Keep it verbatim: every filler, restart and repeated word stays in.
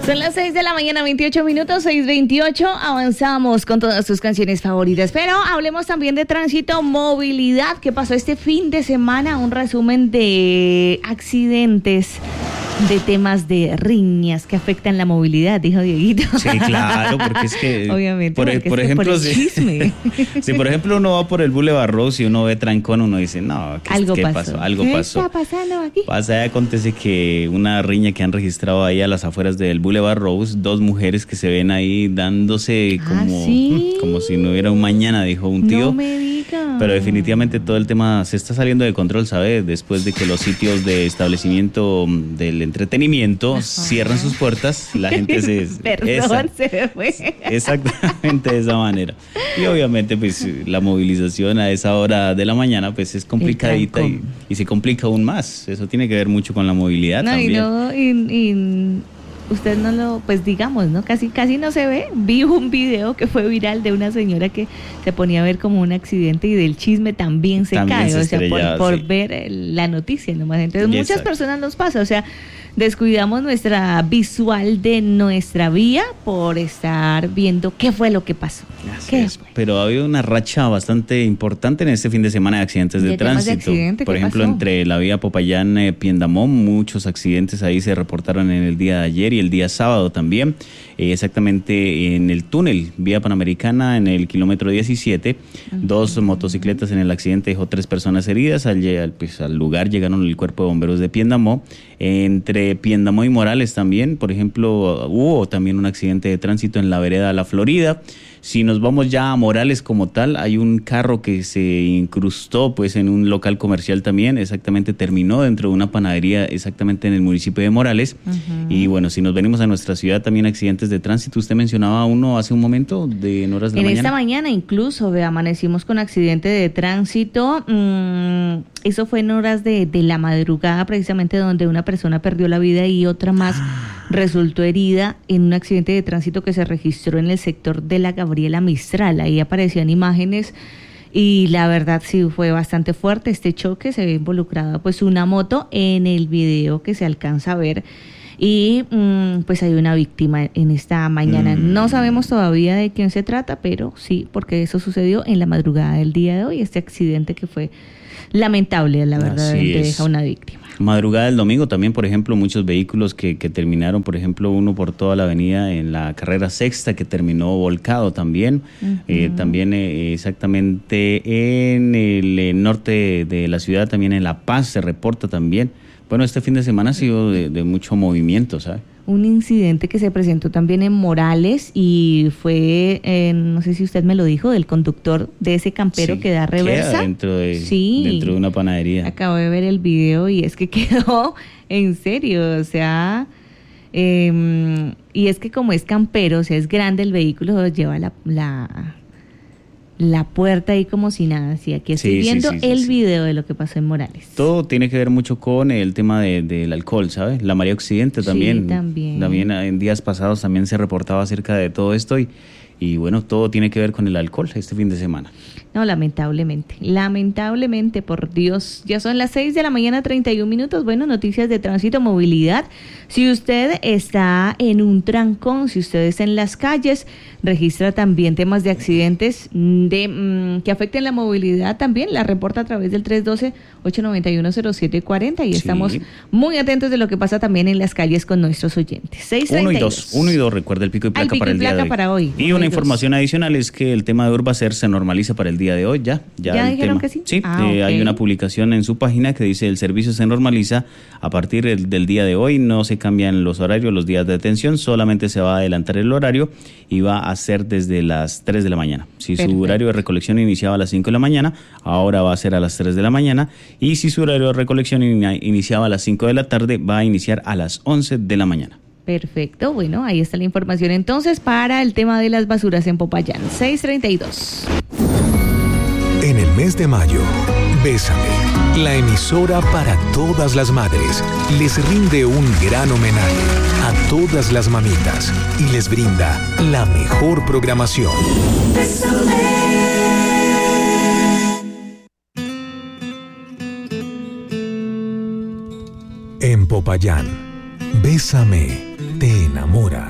Son las seis de la mañana, veintiocho minutos, seis veintiocho. Avanzamos con todas tus canciones favoritas. Pero hablemos también de tránsito, movilidad. ¿Qué pasó este fin de semana? Un resumen de accidentes, de temas de riñas que afectan la movilidad, dijo Dieguito. Sí, claro, porque es que... Obviamente, por, porque por es ejemplo, por el chisme. Si, si por ejemplo uno va por el Boulevard Rose y uno ve trancón, uno dice, no, ¿qué, Algo ¿qué pasó. pasó? Algo ¿Qué pasó. está pasando aquí? Pasa y acontece que una riña que han registrado ahí a las afueras del Boulevard Rose, dos mujeres que se ven ahí dándose como, ¿Ah, sí? como si no hubiera un mañana, dijo un tío. No me digas. Pero definitivamente todo el tema se está saliendo de control, ¿sabes? Después de que los sitios de establecimiento del entretenimiento Ajá. cierran sus puertas, la gente se... Perdón, esa, se me fue. Exactamente de esa manera. Y obviamente pues la movilización a esa hora de la mañana pues es complicadita y, y se complica aún más. Eso tiene que ver mucho con la movilidad no, también. Y no, y, y usted no lo, pues digamos, ¿no? Casi, casi no se ve. Vi un video que fue viral de una señora que se ponía a ver como un accidente y del chisme también se también cae, se o sea, por, por sí. ver la noticia nomás. Entonces Exacto. muchas personas nos pasa, o sea, descuidamos nuestra visual de nuestra vía por estar viendo qué fue lo que pasó. ¿Qué es? Pero ha habido una racha bastante importante en este fin de semana de accidentes de, de tránsito. De accidente, por ejemplo, pasó? entre la vía Popayán-Piendamó, muchos accidentes ahí se reportaron en el día de ayer y el día sábado también. Eh, exactamente en el túnel vía Panamericana, en el kilómetro diecisiete, uh-huh. dos motocicletas en el accidente dejó tres personas heridas. Al, al, pues, al lugar llegaron el cuerpo de bomberos de Piendamó. Entre Piendamó y Morales también, por ejemplo, hubo también un accidente de tránsito en la vereda La Florida. Si nos vamos ya a Morales como tal, hay un carro que se incrustó pues en un local comercial también, exactamente terminó dentro de una panadería exactamente en el municipio de Morales. Uh-huh. Y bueno, si nos venimos a nuestra ciudad, también accidentes de tránsito. Usted mencionaba uno hace un momento de en horas de la mañana. En esta mañana incluso, ve, amanecimos con accidente de tránsito. Mm, eso fue en horas de, de la madrugada, precisamente donde una persona perdió la vida y otra más resultó herida en un accidente de tránsito que se registró en el sector de la Gabriela Mistral. Ahí aparecían imágenes y la verdad sí fue bastante fuerte este choque. Se ve involucrada pues una moto en el video que se alcanza a ver y mmm, pues hay una víctima en esta mañana. Mm. No sabemos todavía de quién se trata, pero sí, porque eso sucedió en la madrugada del día de hoy, este accidente que fue lamentable, la verdad, que deja una víctima. Madrugada del domingo también, por ejemplo, muchos vehículos que, que terminaron, por ejemplo, uno por toda la avenida en la carrera sexta que terminó volcado también, uh-huh. eh, también eh, exactamente en el eh, norte de la ciudad, también en La Paz se reporta también. Bueno, este fin de semana ha sido de, de mucho movimiento, ¿sabes? Un incidente que se presentó también en Morales y fue, eh, no sé si usted me lo dijo, del conductor de ese campero sí, que da reversa. Queda dentro de, sí, dentro de una panadería. Acabo de ver el video y es que quedó en serio, o sea, eh, y es que como es campero, o sea, es grande el vehículo, lleva la... la la puerta ahí como si nada, sí, aquí estoy sí, viendo sí, sí, el sí, video de lo que pasó en Morales. Todo tiene que ver mucho con el tema de, del alcohol, ¿sabes? La María Occidente también, sí, también. También en días pasados también se reportaba acerca de todo esto y, y bueno, todo tiene que ver con el alcohol este fin de semana. No, lamentablemente, lamentablemente, por Dios, ya son las seis de la mañana, treinta y un minutos. Bueno, noticias de tránsito, movilidad. Si usted está en un trancón, si usted está en las calles, registra también temas de accidentes de mmm, que afecten la movilidad también, la reporta a través del tres uno dos, ocho nueve uno, cero siete cuatro cero y sí. Estamos muy atentos de lo que pasa también en las calles con nuestros oyentes. seis treinta y dos. Uno y dos, uno y dos, recuerda el pico y placa pico para y el placa día de hoy. Para hoy. Y una información adicional es que el tema de Urbacer se normaliza para el día de hoy, ya. ¿Ya, ¿Ya el dijeron tema. que sí? Sí, ah, eh, okay. Hay una publicación en su página que dice el servicio se normaliza a partir del, del día de hoy, no se cambian los horarios, los días de atención, solamente se va a adelantar el horario y va a ser desde las tres de la mañana. Si Perfecto. Su horario de recolección iniciaba a las cinco de la mañana, ahora va a ser a las tres de la mañana y si su horario de recolección in- iniciaba a las cinco de la tarde, va a iniciar a las once de la mañana. Perfecto, bueno, ahí está la información entonces para el tema de las basuras en Popayán. seis treinta y dos. En el mes de mayo, Bésame, la emisora para todas las madres, les rinde un gran homenaje a todas las mamitas y les brinda la mejor programación. Bésame. En Popayán, Bésame, te enamora.